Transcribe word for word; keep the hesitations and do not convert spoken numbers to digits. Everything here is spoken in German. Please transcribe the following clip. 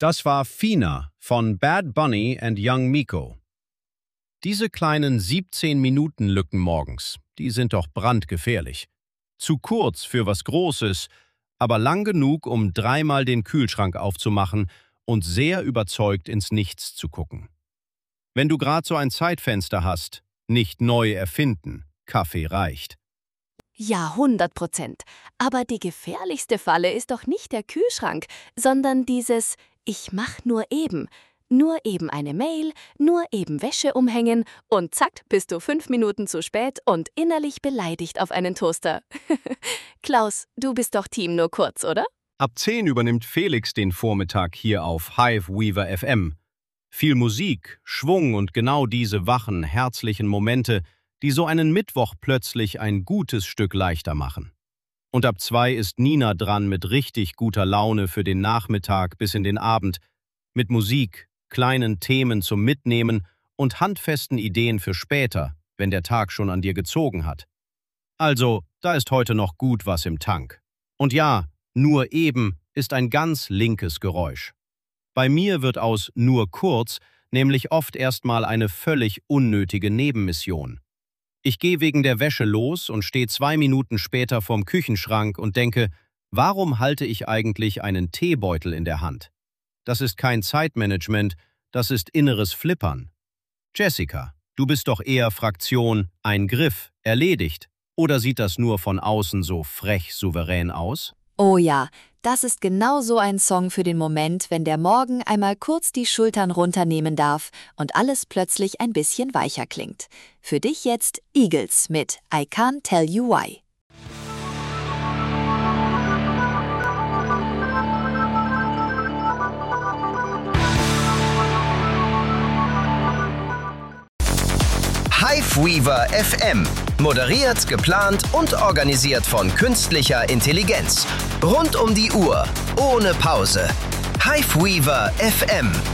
Das war Fina von Bad Bunny and Young Miko. Diese kleinen siebzehn-Minuten-Lücken morgens, die sind doch brandgefährlich. Zu kurz für was Großes, aber lang genug, um dreimal den Kühlschrank aufzumachen und sehr überzeugt ins Nichts zu gucken. Wenn du gerade so ein Zeitfenster hast, nicht neu erfinden, Kaffee reicht. Ja, hundert Prozent. Aber die gefährlichste Falle ist doch nicht der Kühlschrank, sondern dieses „Ich mach nur eben“. Nur eben eine Mail, nur eben Wäsche umhängen und zack, bist du fünf Minuten zu spät und innerlich beleidigt auf einen Toaster. Klaus, du bist doch Team nur kurz, oder? Ab zehn übernimmt Felix den Vormittag hier auf Hive Weaver F M. Viel Musik, Schwung und genau diese wachen, herzlichen Momente, die so einen Mittwoch plötzlich ein gutes Stück leichter machen. Und ab zwei ist Nina dran mit richtig guter Laune für den Nachmittag bis in den Abend, mit Musik, kleinen Themen zum Mitnehmen und handfesten Ideen für später, wenn der Tag schon an dir gezogen hat. Also, da ist heute noch gut was im Tank. Und ja, nur eben ist ein ganz linkes Geräusch. Bei mir wird aus nur kurz nämlich oft erstmal eine völlig unnötige Nebenmission. Ich gehe wegen der Wäsche los und stehe zwei Minuten später vorm Küchenschrank und denke, warum halte ich eigentlich einen Teebeutel in der Hand? Das ist kein Zeitmanagement, das ist inneres Flippern. Jessica, du bist doch eher Fraktion ein Griff, erledigt. Oder sieht das nur von außen so frech souverän aus? Oh ja, das ist genau so ein Song für den Moment, wenn der Morgen einmal kurz die Schultern runternehmen darf und alles plötzlich ein bisschen weicher klingt. Für dich jetzt Eagles mit I Can't Tell You Why. Hive Weaver F M. Moderiert, geplant und organisiert von künstlicher Intelligenz. Rund um die Uhr, ohne Pause. Hive Weaver F M.